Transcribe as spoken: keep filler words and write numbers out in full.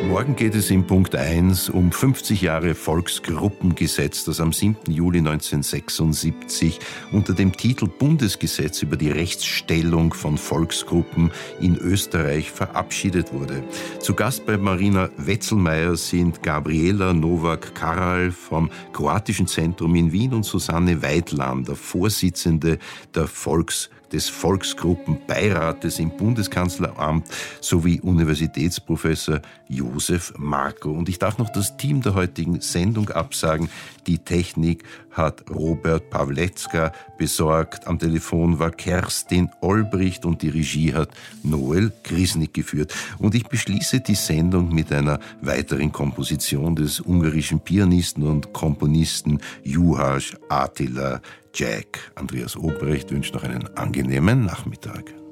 Morgen geht es in Punkt eins um fünfzig Jahre Volksgruppengesetz, das am siebten Juli neunzehnhundertsechsundsiebzig unter dem Titel Bundesgesetz über die Rechtsstellung von Volksgruppen in Österreich verabschiedet wurde. Zu Gast bei Marina Wetzelmeier sind Gabriela Nowak-Karal vom Kroatischen Zentrum in Wien und Susanne Weidlander, Vorsitzende der Volksgruppen. des Volksgruppenbeirates im Bundeskanzleramt sowie Universitätsprofessor Josef Marko. Und ich darf noch das Team der heutigen Sendung absagen. Die Technik hat Robert Pawlecka besorgt. Am Telefon war Kerstin Olbricht und die Regie hat Noel Grisnik geführt. Und ich beschließe die Sendung mit einer weiteren Komposition des ungarischen Pianisten und Komponisten Juhas Attila Jack. Andreas Obrecht wünscht noch einen angenehmen Nachmittag.